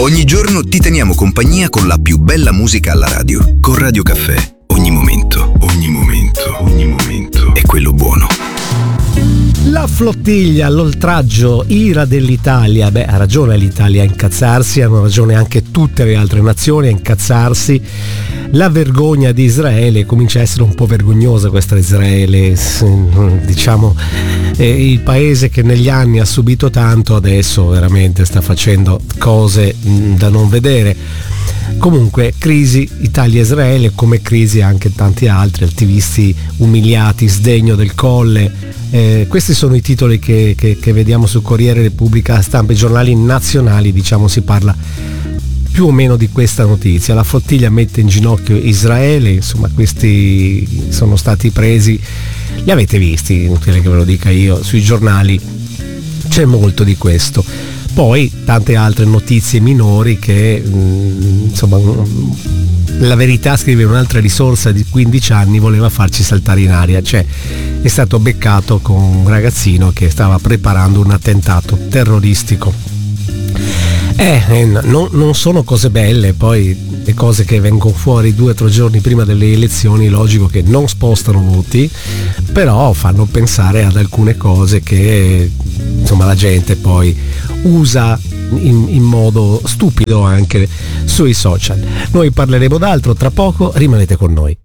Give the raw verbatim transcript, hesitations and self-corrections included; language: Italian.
Ogni giorno ti teniamo compagnia con la più bella musica alla radio. Con Radio Caffè, ogni momento, ogni momento, ogni momento è quello buono. La flottiglia, l'oltraggio, ira dell'Italia. Beh, ha ragione l'Italia a incazzarsi, hanno ragione anche tutte le altre nazioni a incazzarsi. La vergogna di Israele comincia a essere un po' vergognosa questa Israele, diciamo, eh, il paese che negli anni ha subito tanto adesso veramente sta facendo cose mh, da non vedere. Comunque, crisi Italia-Israele, come crisi anche tanti altri, attivisti umiliati, sdegno del Colle. Eh, questi sono i titoli che, che, che vediamo su Corriere Repubblica, Stampa, i giornali nazionali, diciamo, si parla più o meno di questa notizia. La flottiglia mette in ginocchio Israele, insomma questi sono stati presi, li avete visti, inutile che ve lo dica io, sui giornali c'è molto di questo. Poi tante altre notizie minori che mh, insomma La Verità scrive un'altra risorsa di quindici anni voleva farci saltare in aria, cioè è stato beccato con un ragazzino che stava preparando un attentato terroristico. Eh, eh no, non sono cose belle, poi le cose che vengono fuori due o tre giorni prima delle elezioni, logico che non spostano voti, però fanno pensare ad alcune cose che insomma la gente poi usa in, in modo stupido anche sui social. Noi parleremo d'altro tra poco, rimanete con noi.